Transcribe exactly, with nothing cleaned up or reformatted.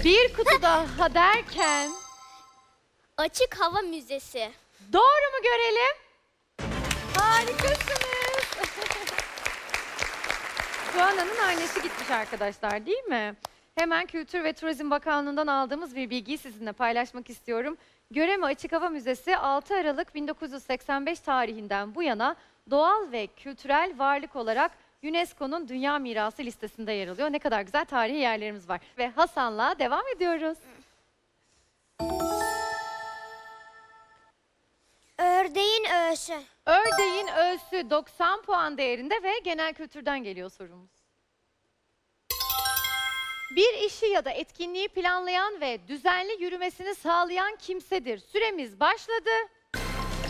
Bir kutu daha derken Açık hava müzesi. doğru mu görelim? Harikasınız. Doğan'ın annesi gitmiş arkadaşlar, değil mi? Hemen Kültür ve Turizm Bakanlığı'ndan aldığımız bir bilgiyi sizinle paylaşmak istiyorum. Göreme Açık Hava Müzesi altı Aralık bin dokuz yüz seksen beş tarihinden bu yana doğal ve kültürel varlık olarak UNESCO'nun Dünya Mirası listesinde yer alıyor. Ne kadar güzel tarihi yerlerimiz var. Ve Hasan'la devam ediyoruz. Ördeğin öğüsü. Ördeğin öğüsü doksan puan değerinde ve genel kültürden geliyor sorumuz. Bir işi ya da etkinliği planlayan ve düzenli yürümesini sağlayan kimsedir. Süremiz başladı.